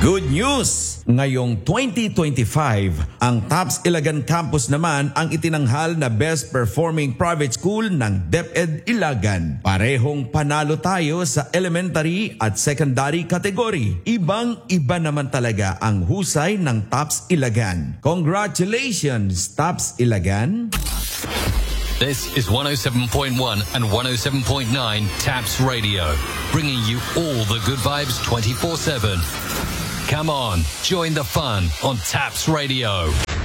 Good news! Ngayong 2025, ang TAPS Ilagan Campus naman ang itinanghal na Best Performing Private School ng DepEd Ilagan. Parehong panalo tayo sa elementary at secondary category. Ibang-iba naman talaga ang husay ng TAPS Ilagan. Congratulations, TAPS Ilagan! This is 107.1 and 107.9 TAPS Radio, bringing you all the good vibes 24/7. Come on, join the fun on TAPS Radio.